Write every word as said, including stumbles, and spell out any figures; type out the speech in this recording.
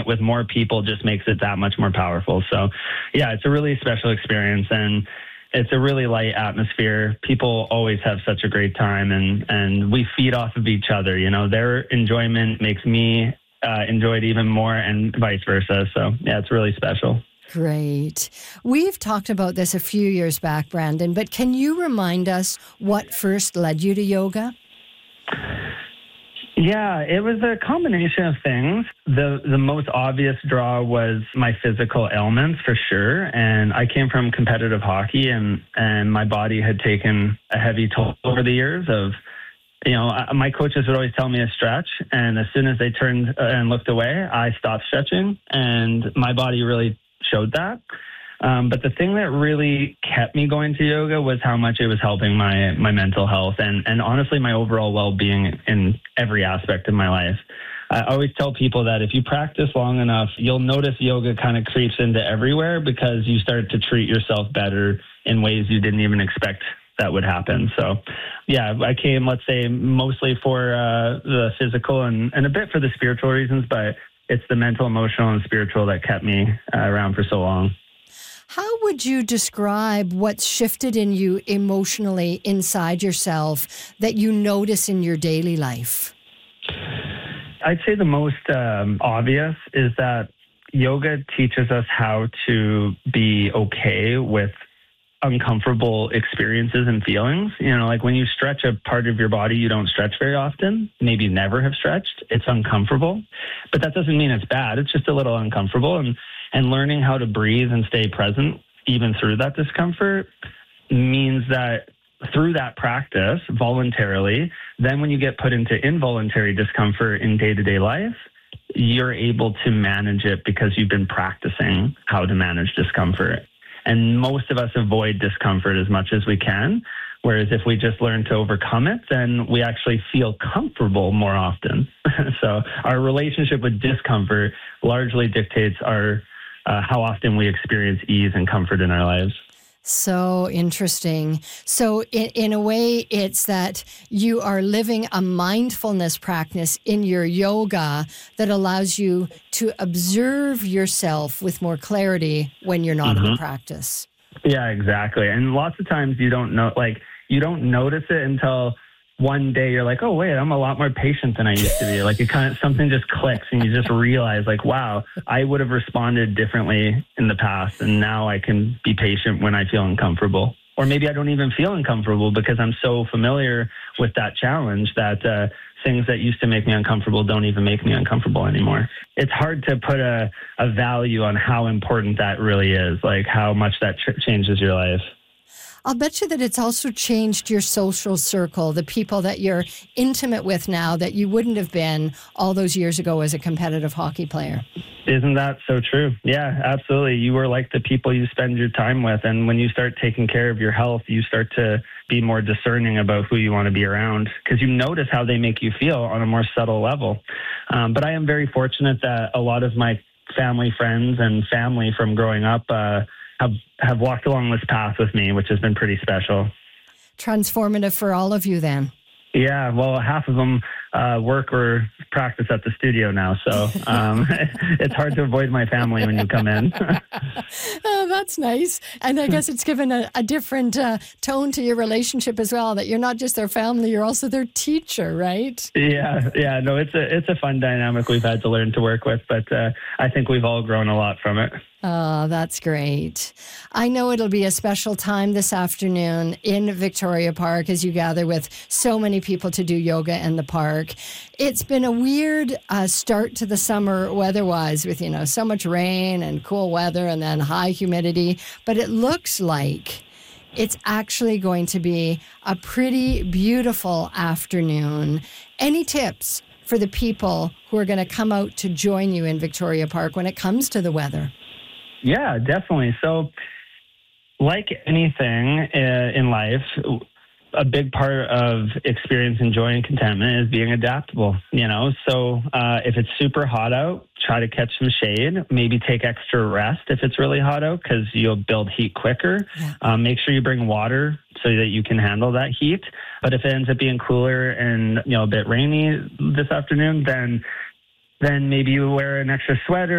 with more people just makes it that much more powerful. So, yeah, it's a really special experience, and it's a really light atmosphere. People always have such a great time, and, and we feed off of each other. You know, their enjoyment makes me uh, enjoy it even more, and vice versa. So, yeah, it's really special. Great. We've talked about this a few years back, Brandon, but can you remind us what first led you to yoga? Yeah, it was a combination of things. The the most obvious draw was my physical ailments, for sure. And I came from competitive hockey, and, and my body had taken a heavy toll over the years of, you know, my coaches would always tell me to stretch. And as soon as they turned and looked away, I stopped stretching. And my body really showed that. Um, but the thing that really kept me going to yoga was how much it was helping my my mental health and, and honestly my overall well-being in every aspect of my life. I always tell people that if you practice long enough, you'll notice yoga kind of creeps into everywhere because you start to treat yourself better in ways you didn't even expect that would happen. So, yeah, I came, let's say, mostly for uh, the physical and, and a bit for the spiritual reasons, but it's the mental, emotional, and spiritual that kept me uh, around for so long. How would you describe what's shifted in you emotionally inside yourself that you notice in your daily life? I'd say the most um, obvious is that yoga teaches us how to be okay with uncomfortable experiences and feelings. You know, like when you stretch a part of your body you don't stretch very often, maybe never have stretched, it's uncomfortable. But that doesn't mean it's bad. It's just a little uncomfortable. And And learning how to breathe and stay present even through that discomfort means that through that practice voluntarily, then when you get put into involuntary discomfort in day-to-day life, you're able to manage it because you've been practicing how to manage discomfort. And most of us avoid discomfort as much as we can. Whereas if we just learn to overcome it, then we actually feel comfortable more often. So our relationship with discomfort largely dictates our Uh, how often we experience ease and comfort in our lives. So interesting. So in, in a way, it's that you are living a mindfulness practice in your yoga that allows you to observe yourself with more clarity when you're not mm-hmm. in the practice. Yeah, exactly. And lots of times you don't know, like, you don't notice it until one day you're like, oh, wait, I'm a lot more patient than I used to be. Like it kind of, something just clicks and you just realize like, wow, I would have responded differently in the past. And now I can be patient when I feel uncomfortable. Or maybe I don't even feel uncomfortable because I'm so familiar with that challenge that uh, things that used to make me uncomfortable don't even make me uncomfortable anymore. It's hard to put a, a value on how important that really is, like how much that ch- changes your life. I'll bet you that it's also changed your social circle, the people that you're intimate with now that you wouldn't have been all those years ago as a competitive hockey player. Isn't that so true? Yeah, absolutely. You were like the people you spend your time with. And when you start taking care of your health, you start to be more discerning about who you want to be around because you notice how they make you feel on a more subtle level. Um, but I am very fortunate that a lot of my family, friends, and family from growing up uh, have have walked along this path with me, which has been pretty special. Transformative for all of you then. Yeah, well, half of them uh, work or practice at the studio now, so um, it's hard to avoid my family when you come in. Oh, that's nice. And I guess it's given a, a different uh, tone to your relationship as well, that you're not just their family, you're also their teacher, right? Yeah, yeah, no, it's a it's a fun dynamic we've had to learn to work with, but uh, I think we've all grown a lot from it. Oh, that's great. I know it'll be a special time this afternoon in Victoria Park as you gather with so many people to do yoga in the park. It's been a weird uh, start to the summer weather-wise with, you know, so much rain and cool weather and then high humidity, but it looks like it's actually going to be a pretty beautiful afternoon. Any tips for the people who are going to come out to join you in Victoria Park when it comes to the weather? Yeah, definitely. So like anything uh, in life, a big part of experiencing joy and contentment is being adaptable, you know? So uh, if it's super hot out, try to catch some shade, maybe take extra rest if it's really hot out because you'll build heat quicker. Yeah. Um, make sure you bring water so that you can handle that heat. But if it ends up being cooler and, you know, a bit rainy this afternoon, then then maybe you wear an extra sweater